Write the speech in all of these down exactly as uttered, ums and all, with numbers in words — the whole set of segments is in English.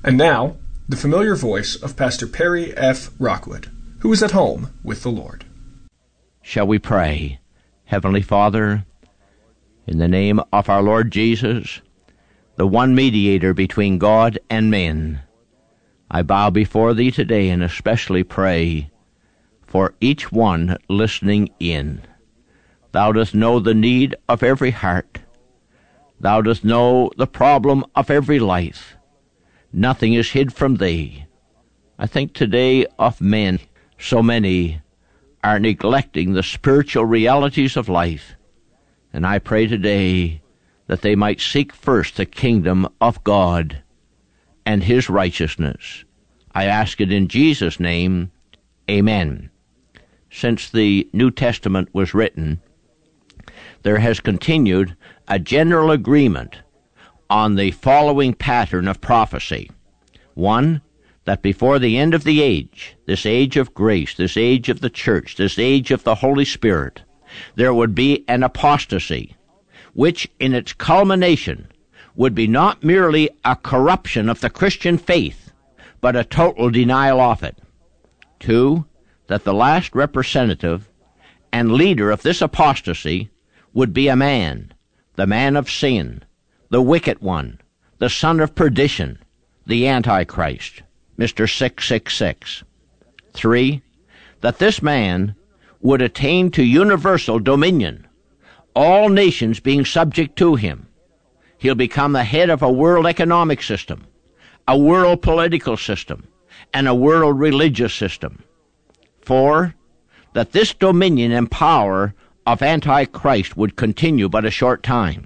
And now, the familiar voice of Pastor Perry F. Rockwood, who is at home with the Lord. Shall we pray? Heavenly Father, in the name of our Lord Jesus, the one mediator between God and men, I bow before Thee today and especially pray for each one listening in. Thou dost know the need of every heart. Thou dost know the problem of every life. Nothing is hid from Thee. I think today of men, so many are neglecting the spiritual realities of life. And I pray today that they might seek first the kingdom of God and His righteousness. I ask it in Jesus' name. Amen. Since the New Testament was written, there has continued a general agreement on the following pattern of prophecy. One, that before the end of the age, this age of grace, this age of the church, this age of the Holy Spirit, there would be an apostasy, which in its culmination would be not merely a corruption of the Christian faith, but a total denial of it. Two, that the last representative and leader of this apostasy would be a man, the man of sin, the wicked one, the son of perdition, the Antichrist, Mister six six six. Three, that this man would attain to universal dominion, all nations being subject to him. He'll become the head of a world economic system, a world political system, and a world religious system. Four, that this dominion and power of Antichrist would continue but a short time.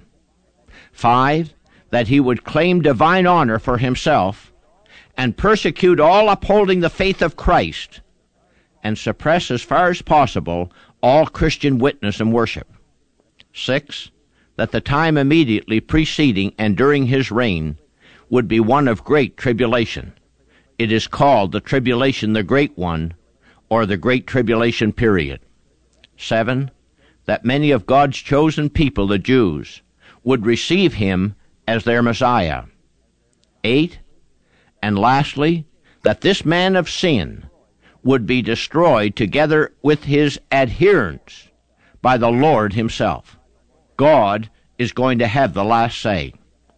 Five, that he would claim divine honor for himself and persecute all upholding the faith of Christ and suppress as far as possible all Christian witness and worship. Six, that the time immediately preceding and during his reign would be one of great tribulation. It is called the tribulation, the great one, or the great tribulation period. Seven, that many of God's chosen people, the Jews, would receive him as their Messiah. Eight, and lastly, that this man of sin would be destroyed together with his adherents by the Lord himself. God is going to have the last say.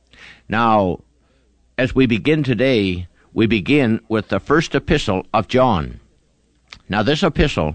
Now, as we begin today, we begin with the first epistle of John. Now, this epistle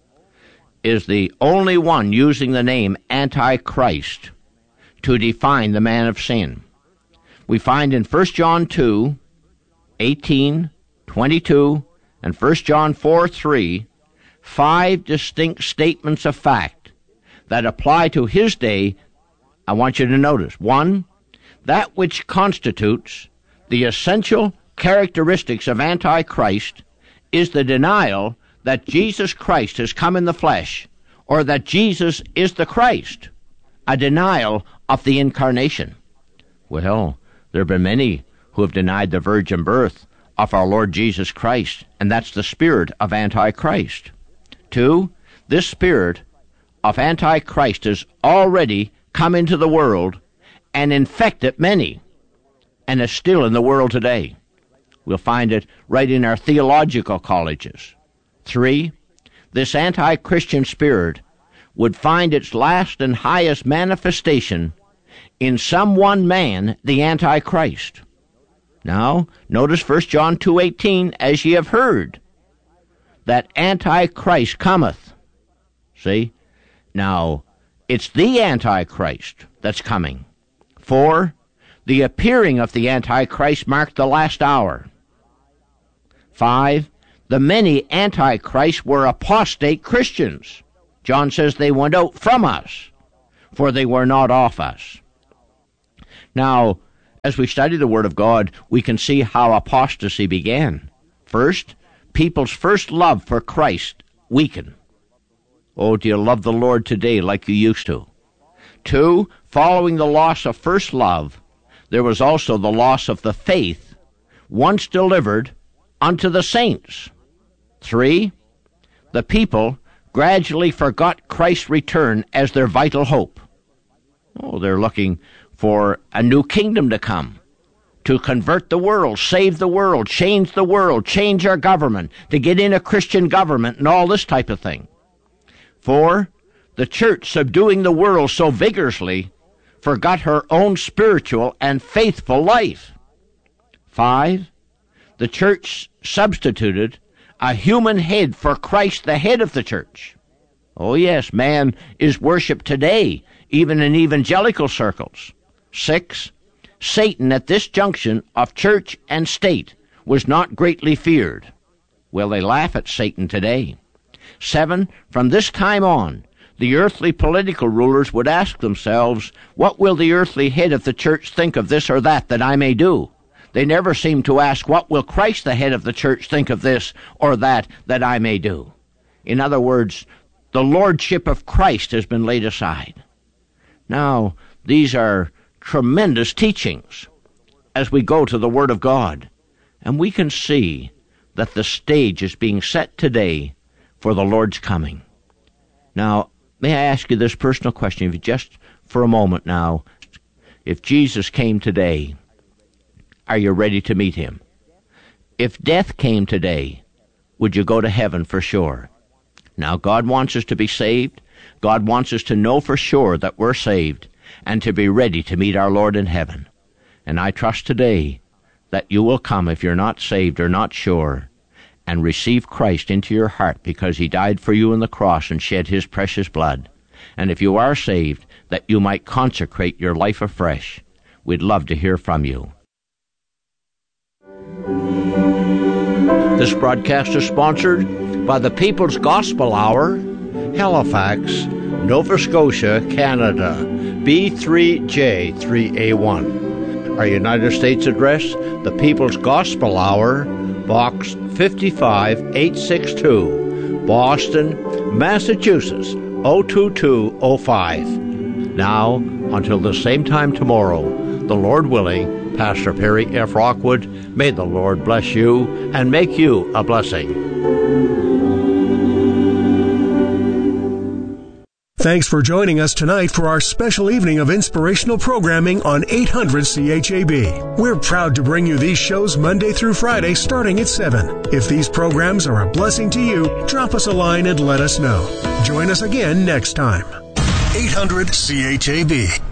is the only one using the name Antichrist to define the man of sin. We find in First John two, eighteen, twenty-two, and First John four, three, five distinct statements of fact that apply to his day. I want you to notice. One, that which constitutes the essential characteristics of Antichrist is the denial that Jesus Christ has come in the flesh, or that Jesus is the Christ, a denial of the incarnation. Well, there have been many who have denied the virgin birth of our Lord Jesus Christ, and that's the spirit of Antichrist. Two, this spirit of Antichrist has already come into the world and infected many, and is still in the world today. We'll find it right in our theological colleges. Three, this anti-Christian spirit would find its last and highest manifestation in some one man, the Antichrist. Now, notice First John two eighteen, as ye have heard, that Antichrist cometh. See? Now, it's the Antichrist that's coming. Four, the appearing of the Antichrist marked the last hour. Five, the many Antichrists were apostate Christians. John says they went out from us, for they were not of us. Now, as we study the Word of God, we can see how apostasy began. First, people's first love for Christ weakened. Oh, do you love the Lord today like you used to? Two, following the loss of first love, there was also the loss of the faith once delivered unto the saints. Three, the people gradually forgot Christ's return as their vital hope. Oh, they're looking for a new kingdom to come. to convert the world, save the world, change the world, change our government, to get in a Christian government and all this type of thing. Four, the church, subduing the world so vigorously, forgot her own spiritual and faithful life. Five, the church substituted a human head for Christ, the head of the church. Oh yes, man is worshipped today, even in evangelical circles. Six, Satan at this junction of church and state was not greatly feared. Well, they laugh at Satan today. Seven, from this time on, the earthly political rulers would ask themselves, what will the earthly head of the church think of this or that that I may do? They never seem to ask, what will Christ, the head of the church, think of this or that that I may do? In other words, the lordship of Christ has been laid aside. Now, these are tremendous teachings as we go to the Word of God. And we can see that the stage is being set today for the Lord's coming. Now, may I ask you this personal question, if you just for a moment now, if Jesus came today, are you ready to meet him? If death came today, would you go to heaven for sure? Now, God wants us to be saved. God wants us to know for sure that we're saved and to be ready to meet our Lord in heaven. And I trust today that you will come, if you're not saved or not sure, and receive Christ into your heart because he died for you on the cross and shed his precious blood. And if you are saved, that you might consecrate your life afresh. We'd love to hear from you. This broadcast is sponsored by the People's Gospel Hour, Halifax, Nova Scotia, Canada, B three J three A one. Our United States address, the People's Gospel Hour, Box fifty-five eight sixty-two, Boston, Massachusetts, oh two two oh five. Now, until the same time tomorrow, the Lord willing, Pastor Perry F. Rockwood, may the Lord bless you and make you a blessing. Thanks for joining us tonight for our special evening of inspirational programming on eight hundred C H A B. We're proud to bring you these shows Monday through Friday starting at seven. If these programs are a blessing to you, drop us a line and let us know. Join us again next time. eight hundred C H A B.